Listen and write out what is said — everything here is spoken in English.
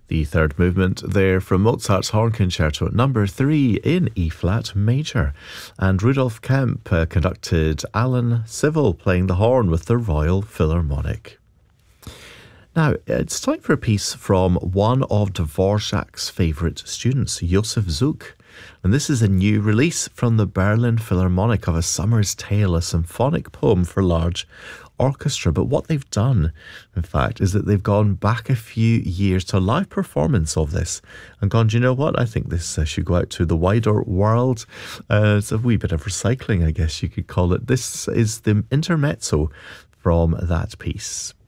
The third movement there from Mozart's Horn Concerto number 3 in E-flat major. And Rudolf Kemp conducted Alan Civil playing the horn with the Royal Philharmonic. Now, it's time for a piece from one of Dvorak's favourite students, Josef Suk. And this is a new release from the Berlin Philharmonic of A Summer's Tale, a symphonic poem for large orchestra. But what they've done, in fact, is that they've gone back a few years to a live performance of this and gone, do you know what? I think this should go out to the wider world. It's a wee bit of recycling, I guess you could call it. This is the intermezzo from that piece.